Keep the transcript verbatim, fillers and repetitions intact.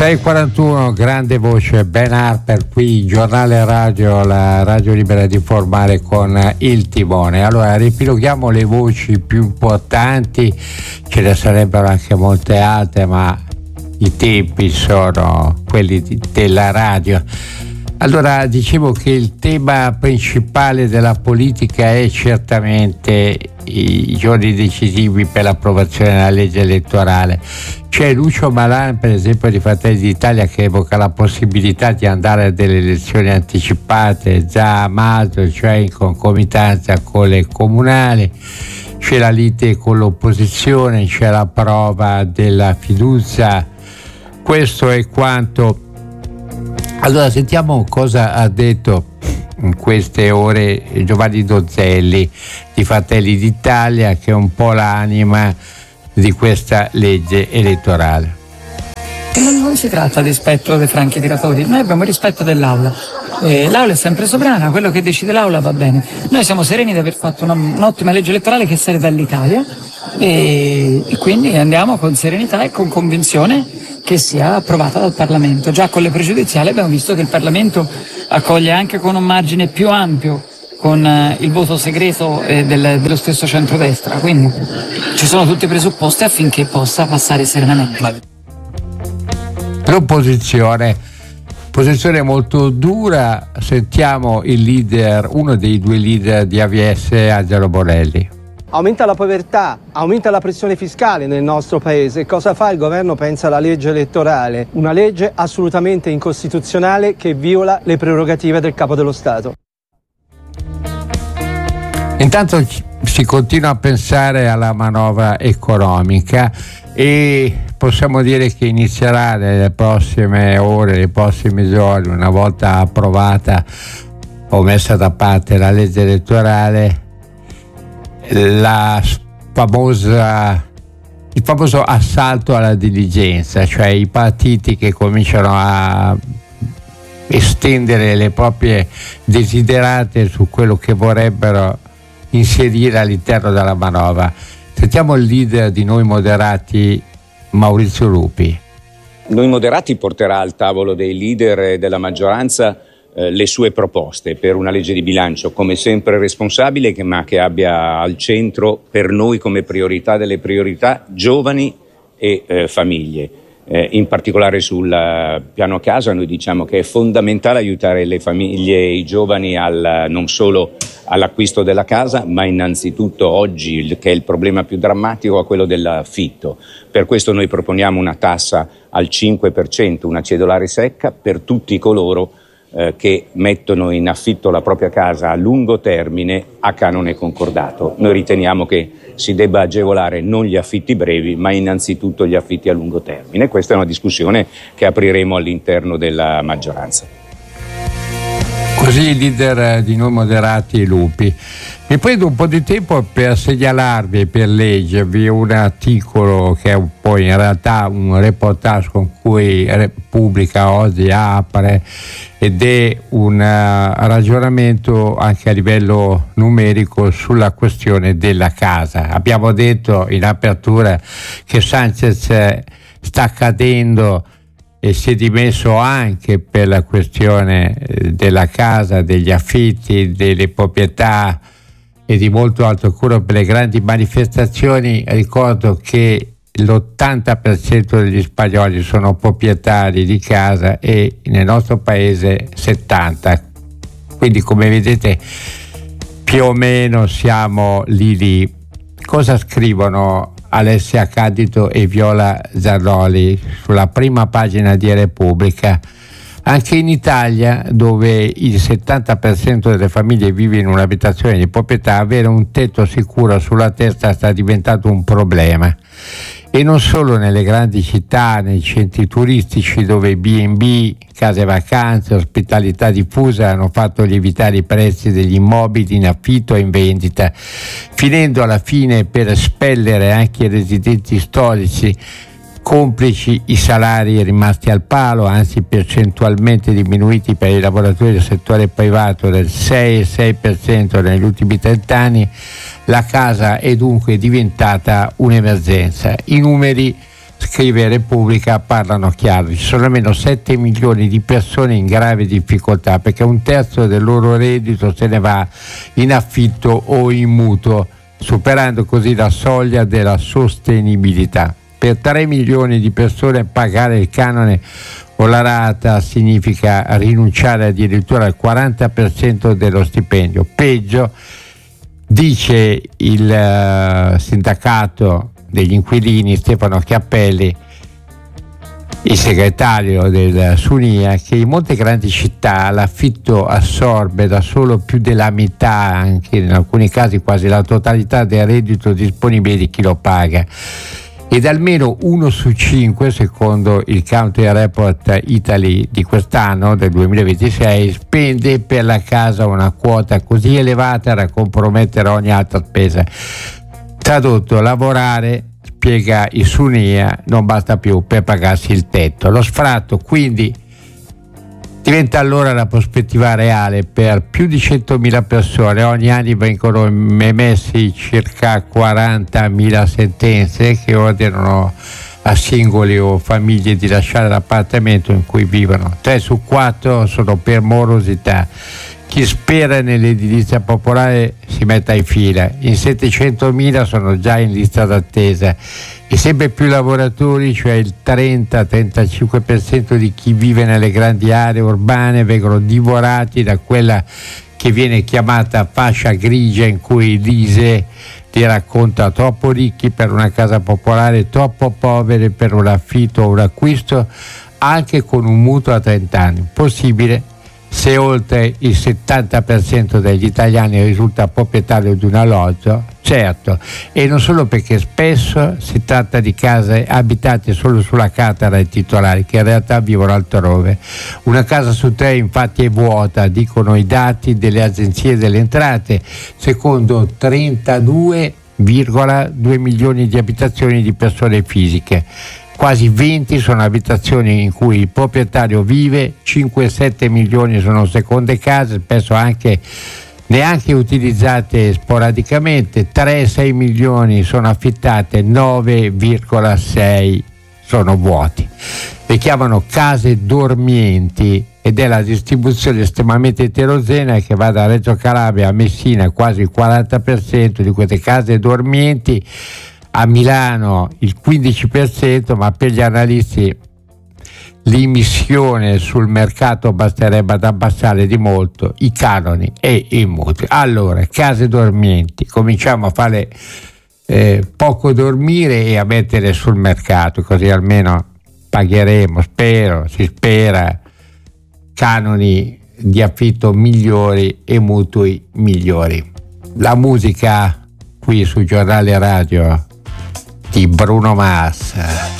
sei e quarantuno, grande voce, Ben Harper qui, giornale radio, la radio libera di informare con il timone. Allora ripiloghiamo le voci più importanti, ce ne sarebbero anche molte altre, ma i tempi sono quelli di, della radio. Allora dicevo che il tema principale della politica è certamente i giorni decisivi per l'approvazione della legge elettorale. C'è Lucio Malan, per esempio, di Fratelli d'Italia, che evoca la possibilità di andare a delle elezioni anticipate già a maggio, cioè in concomitanza con le comunali. C'è la lite con l'opposizione, c'è la prova della fiducia. Questo è quanto. Allora sentiamo cosa ha detto in queste ore Giovanni Donzelli di Fratelli d'Italia, che è un po' l'anima di questa legge elettorale. Non si tratta di rispetto dei franchi tiratori, noi abbiamo rispetto dell'Aula. Eh, L'Aula è sempre sovrana, quello che decide l'Aula va bene. Noi siamo sereni di aver fatto una, un'ottima legge elettorale che serve all'Italia e, e quindi andiamo con serenità e con convinzione che sia approvata dal Parlamento. Già con le pregiudiziali abbiamo visto che il Parlamento accoglie anche con un margine più ampio, con eh, il voto segreto eh, del, dello stesso centrodestra, quindi ci sono tutti i presupposti affinché possa passare serenamente. L'opposizione, posizione molto dura, sentiamo il leader, uno dei due leader di A V S, Angelo Borelli. Aumenta la povertà, aumenta la pressione fiscale nel nostro paese. Cosa fa il governo? Pensa alla legge elettorale, una legge assolutamente incostituzionale che viola le prerogative del Capo dello Stato. Intanto si continua a pensare alla manovra economica e possiamo dire che inizierà nelle prossime ore, nei prossimi giorni, una volta approvata o messa da parte la legge elettorale, la famosa, il famoso assalto alla diligenza, cioè i partiti che cominciano a estendere le proprie desiderate su quello che vorrebbero inserire all'interno della manovra. Sentiamo il leader di Noi Moderati, Maurizio Lupi. Noi Moderati porterà al tavolo dei leader della maggioranza eh, le sue proposte per una legge di bilancio, come sempre responsabile, che, ma che abbia al centro per noi come priorità delle priorità giovani e eh, famiglie. Eh, in particolare sul piano casa noi diciamo che è fondamentale aiutare le famiglie e i giovani al, non solo all'acquisto della casa, ma innanzitutto oggi, che è il problema più drammatico, a quello dell'affitto. Per questo noi proponiamo una tassa al cinque per cento, una cedolare secca per tutti coloro eh, che mettono in affitto la propria casa a lungo termine a canone concordato. Noi riteniamo che si debba agevolare non gli affitti brevi, ma innanzitutto gli affitti a lungo termine. Questa è una discussione che apriremo all'interno della maggioranza. Così il leader di Noi Moderati, Lupi. Mi prendo un po' di tempo per segnalarvi e per leggervi un articolo che è un po' in realtà un reportage con cui Repubblica oggi apre, ed è un uh, ragionamento anche a livello numerico sulla questione della casa. Abbiamo detto in apertura che Sanchez sta cadendo e si è dimesso anche per la questione della casa, degli affitti, delle proprietà e di molto altro ancora per le grandi manifestazioni. Ricordo che l'ottanta per cento degli spagnoli sono proprietari di casa e nel nostro paese settanta per cento, quindi come vedete più o meno siamo lì lì. Cosa scrivono Alessia Candido e Viola Zannoli sulla prima pagina di Repubblica? Anche in Italia, dove il settanta per cento delle famiglie vive in un'abitazione di proprietà, avere un tetto sicuro sulla testa sta diventando un problema. E non solo nelle grandi città, nei centri turistici, dove B and B, case vacanze, ospitalità diffusa hanno fatto lievitare i prezzi degli immobili in affitto e in vendita, finendo alla fine per espellere anche i residenti storici, complici i salari rimasti al palo, anzi percentualmente diminuiti per i lavoratori del settore privato del sei virgola sei per cento negli ultimi trent'anni. La casa è dunque diventata un'emergenza. I numeri scrive Repubblica, parlano chiaro, ci sono almeno sette milioni di persone in grave difficoltà perché un terzo del loro reddito se ne va in affitto o in mutuo, superando così la soglia della sostenibilità. Per tre milioni di persone pagare il canone o la rata significa rinunciare addirittura al quaranta per cento dello stipendio. Peggio, dice il uh, sindacato degli inquilini Stefano Chiappelli, il segretario del Sunia, che in molte grandi città l'affitto assorbe da solo più della metà, anche in alcuni casi quasi la totalità del reddito disponibile di chi lo paga. Ed almeno uno su cinque, secondo il Country Report Italy di quest'anno, del duemilaventisei, spende per la casa una quota così elevata da compromettere ogni altra spesa. Tradotto, lavorare, spiega il Sunia, non basta più per pagarsi il tetto. Lo sfratto quindi diventa allora la prospettiva reale per più di centomila persone. Ogni anno vengono emessi circa quarantamila sentenze che ordinano a singoli o famiglie di lasciare l'appartamento in cui vivono. Tre su quattro sono per morosità. Chi spera nell'edilizia popolare si metta in fila. In settecentomila sono già in lista d'attesa e sempre più lavoratori, cioè il trenta trentacinque per cento di chi vive nelle grandi aree urbane, vengono divorati da quella che viene chiamata fascia grigia, in cui l'I S E E ti racconta troppo ricchi per una casa popolare, troppo poveri per un affitto o un acquisto, anche con un mutuo a trenta anni. Possibile se oltre il settanta per cento degli italiani risulta proprietario di un alloggio, certo, e non solo, perché spesso si tratta di case abitate solo sulla carta dai titolari, che in realtà vivono altrove. Una casa su tre infatti è vuota, dicono i dati delle agenzie delle entrate, secondo trentadue virgola due milioni di abitazioni di persone fisiche. Quasi venti sono abitazioni in cui il proprietario vive, cinque sette milioni sono seconde case, spesso anche neanche utilizzate sporadicamente, tre sei milioni sono affittate, nove virgola sei sono vuoti. Le chiamano case dormienti ed è la distribuzione estremamente eterogenea che va da Reggio Calabria a Messina, quasi il quaranta per cento di queste case dormienti, a Milano il quindici per cento, ma per gli analisti l'immissione sul mercato basterebbe ad abbassare di molto i canoni e i mutui. Allora, case dormienti, cominciamo a fare eh, poco dormire e a mettere sul mercato, così almeno pagheremo, spero, si spera, canoni di affitto migliori e mutui migliori. La musica qui su Giornale Radio di Bruno Mars.